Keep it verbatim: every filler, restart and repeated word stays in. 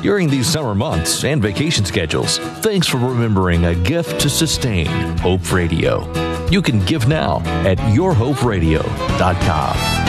during these summer months and vacation schedules. Thanks for remembering a gift to sustain Hope Radio. You can give now at your hope radio dot com.